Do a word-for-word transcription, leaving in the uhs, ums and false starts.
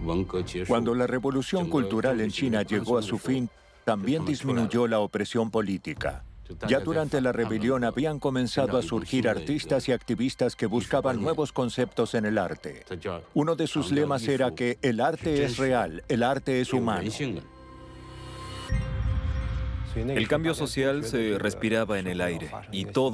Cuando la revolución cultural en China llegó a su fin, también disminuyó la opresión política. Ya durante la rebelión habían comenzado a surgir artistas y activistas que buscaban nuevos conceptos en el arte. Uno de sus lemas era que el arte es real, el arte es humano. El cambio social se respiraba en el aire y todo